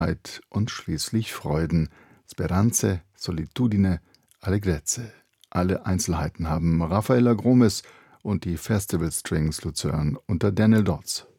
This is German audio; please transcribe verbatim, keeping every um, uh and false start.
und schließlich Freuden, Speranze, Solitudine, Allegrezze. Alle Einzelheiten haben Raffaella Gromes und die Festival Strings Luzern unter Daniel Dodds.